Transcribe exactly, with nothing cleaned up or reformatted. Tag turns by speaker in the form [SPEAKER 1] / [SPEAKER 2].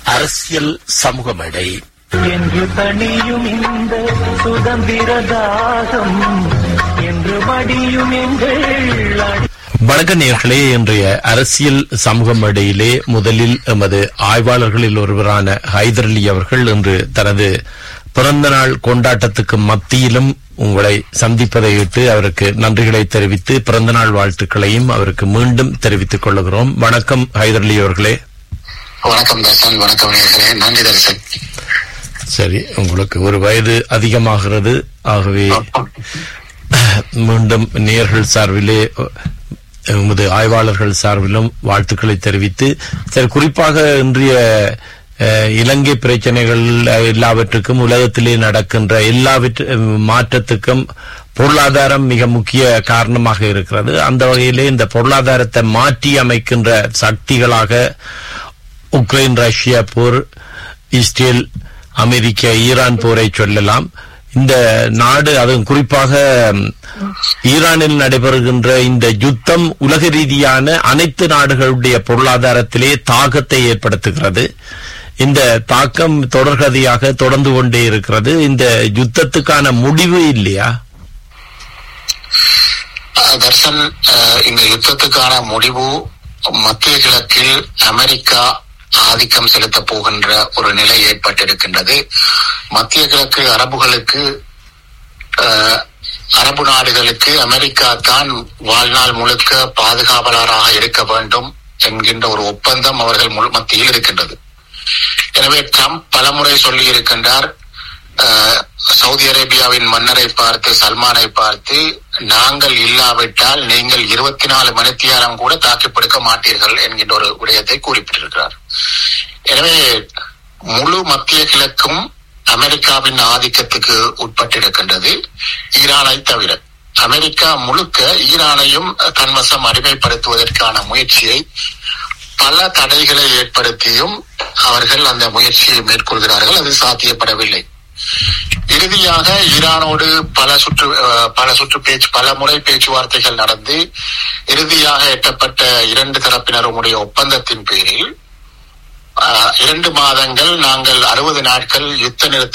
[SPEAKER 1] அரசியல் சமூக மேடை
[SPEAKER 2] என்று தனியும் இந்த சுதந்திர தாகம் என்று மடியும் எங்கள்.
[SPEAKER 1] வணக்க நேயர்களே, இன்றைய அரசியல் சமூக மேடையிலே முதலில் எமது ஆய்வாளர்களில் ஒருவரான ஹைதர் அலி அவர்கள் இன்று தனது பிறந்த நாள் கொண்டாட்டத்துக்கு மத்தியிலும் உங்களை சந்திப்பதையிட்டு அவருக்கு நன்றிகளை தெரிவித்து பிறந்த நாள் வாழ்த்துக்களையும் அவருக்கு மீண்டும் தெரிவித்துக் கொள்கிறோம். வணக்கம் ஹைதர் அலி அவர்களே.
[SPEAKER 3] வணக்கம் தர்சன். வணக்கம் நேயர்களே. நன்றி தர்சன்.
[SPEAKER 1] சரி, உங்களுக்கு ஒரு வயது அதிகமாகிறது. ஆகவே மீண்டும் நேயர்கள் சார்பிலே எமது ஆய்வாளர்கள் சார்பிலும் வாழ்த்துக்களை தெரிவித்து, சரி, குறிப்பாக இன்றைய இலங்கை பிரச்சனைகள் எல்லாவற்றுக்கும் உலகத்திலே நடக்கின்ற எல்லாவற்று மாற்றத்துக்கும் பொருளாதாரம் மிக முக்கிய காரணமாக இருக்கிறது. அந்த வகையிலே இந்த பொருளாதாரத்தை மாற்றி அமைக்கின்ற சக்திகளாக உக்ரைன் ரஷ்யா போர், இஸ்ரேல் அமெரிக்கா ஈரான் போரை சொல்லலாம். இந்த நாடு, அதுவும் குறிப்பாக ஈரானில் நடைபெறுகின்ற இந்த யுத்தம் உலக ரீதியான அனைத்து நாடுகளுடைய பொருளாதாரத்திலே தாக்கத்தை ஏற்படுத்துகிறது. இந்த தாக்கம் தொடர்கதையாக தொடர்ந்து கொண்டே இருக்கிறது. இந்த யுத்தத்துக்கான முடிவு இல்லையா
[SPEAKER 3] தர்சன்? இந்த யுத்தத்துக்கான முடிவு மத்திய கிழக்கில் அமெரிக்கா ஆதிக்கம் செலுத்த போகின்ற ஒரு நிலை ஏற்பட்டிருக்கின்றது. மத்திய கிழக்கு அரபுகளுக்கு, அரபு நாடுகளுக்கு அமெரிக்கா தான் வாழ்நாள் முழுக்க பாதுகாவலராக இருக்க வேண்டும் என்கின்ற ஒரு ஒப்பந்தம் அவர்கள் மத்தியில் இருக்கின்றது. எனவே ட்ரம்ப் பலமுறை சொல்லி இருக்கின்றார், சவுதி அரேபியாவின் மன்னரை பார்த்து, சல்மானை பார்த்து, நாங்கள் இல்லாவிட்டால் நீங்கள் இருபத்தி நாலு மணித்தியாலம் கூட தாக்கிப்பிடிக்க மாட்டீர்கள் என்கின்ற ஒரு விடயத்தை குறிப்பிட்டிருக்கிறார். எனவே முழு மத்திய கிழக்கும் அமெரிக்காவின் ஆதிக்கத்துக்கு உட்பட்டிருக்கின்றது, ஈரானை தவிர. அமெரிக்கா முழுக்க ஈரானையும் தன்வசம் அடிமைப்படுத்துவதற்கான முயற்சியை, பல தடைகளை ஏற்படுத்தியும் அவர்கள் அந்த முயற்சியை மேற்கொள்கிறார்கள். அது சாத்தியப்படவில்லை. இறுதியாக ஈரானோடு பல சுற்று பல சுற்று பேச்சு பல முறை பேச்சுவார்த்தைகள் நடந்து இறுதியாக எட்டப்பட்ட இரண்டு தரப்பினருடைய ஒப்பந்தத்தின் பேரில் இரண்டு மாதங்கள் நாங்கள் அறுபது நாட்கள் யுத்த நிறுத்த